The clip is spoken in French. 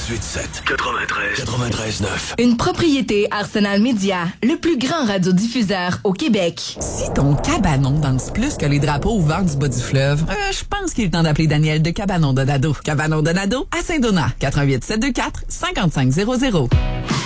98.7, 93.9. Une propriété Arsenal Média, le plus grand radiodiffuseur au Québec. Si ton cabanon danse plus que les drapeaux au vent du bas du fleuve, je pense qu'il est temps d'appeler Daniel de Cabanon Donado. Cabanon Donado à Saint-Donat, 88 724 5500.